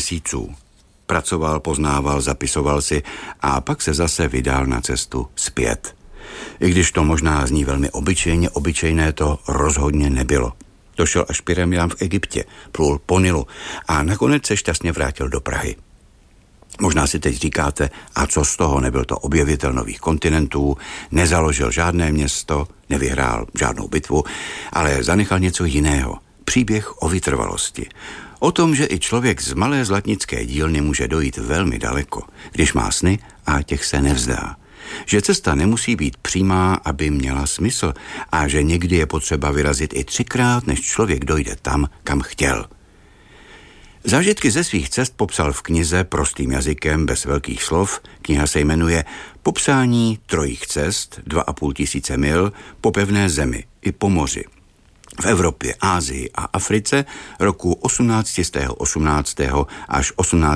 měsíců. Pracoval, poznával, zapisoval si a pak se zase vydal na cestu zpět. I když to možná zní velmi obyčejné to rozhodně nebylo. Došel až pyramidám v Egyptě, plul po Nilu a nakonec se šťastně vrátil do Prahy. Možná si teď říkáte, a co z toho, nebyl to objevitel nových kontinentů, nezaložil žádné město, nevyhrál žádnou bitvu, ale zanechal něco jiného. Příběh o vytrvalosti. O tom, že i člověk z malé zlatnické dílny může dojít velmi daleko, když má sny a těch se nevzdá. Že cesta nemusí být přímá, aby měla smysl a že někdy je potřeba vyrazit i 3krát, než člověk dojde tam, kam chtěl. Zážitky ze svých cest popsal v knize prostým jazykem, bez velkých slov. Kniha se jmenuje Popsání 3 cest, 2500 mil po pevné zemi i po moři. V Evropě, Asii a Africe roku 1818. až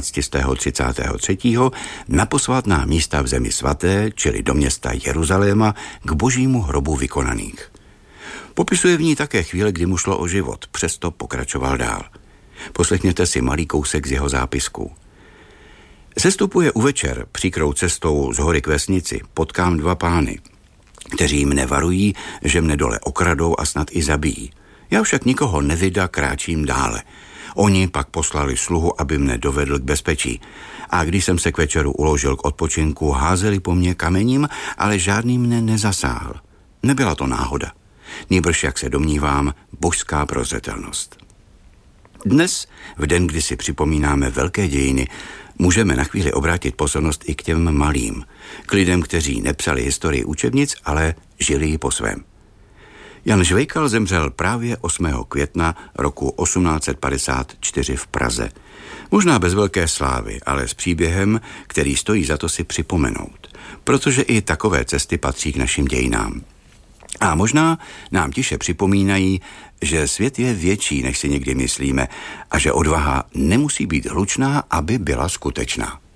1833. na posvátná místa v zemi svaté, čili do města Jeruzaléma, k božímu hrobu vykonaných. Popisuje v ní také chvíle, kdy mu šlo o život, přesto pokračoval dál. Poslechněte si malý kousek z jeho zápisků. Sestupuje uvečer příkrou cestou z hory k vesnici, potkám 2 pány, kteří mne varují, že mne dole okradou a snad i zabijí. Já však nikoho nevyda, kráčím dále. Oni pak poslali sluhu, aby mne dovedl k bezpečí. A když jsem se k večeru uložil k odpočinku, házeli po mně kamením, ale žádný mne nezasáhl. Nebyla to náhoda. Nýbrž, jak se domnívám, božská prozřetelnost. Dnes, v den, kdy si připomínáme velké dějiny, můžeme na chvíli obrátit pozornost i k těm malým, k lidem, kteří nepsali historii učebnic, ale žili ji po svém. Jan Žvejkal zemřel právě 8. května roku 1854 v Praze. Možná bez velké slávy, ale s příběhem, který stojí za to si připomenout, protože i takové cesty patří k našim dějinám. A možná nám tiše připomínají, že svět je větší, než si někdy myslíme, a že odvaha nemusí být hlučná, aby byla skutečná.